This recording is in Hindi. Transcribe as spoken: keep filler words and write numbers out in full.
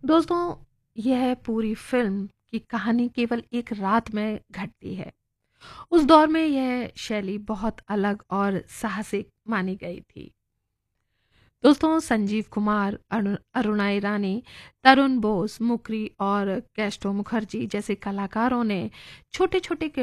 दोस्तों, यह पूरी फ़िल्म की कहानी केवल एक रात में घटती है। उस दौर में यह शैली बहुत अलग और साहसिक मानी गई थी। दोस्तों, संजीव कुमार, अरु अरुणा ईरानी, तरुण बोस, मुकरी और केस्टो मुखर्जी जैसे कलाकारों ने छोटे-छोटे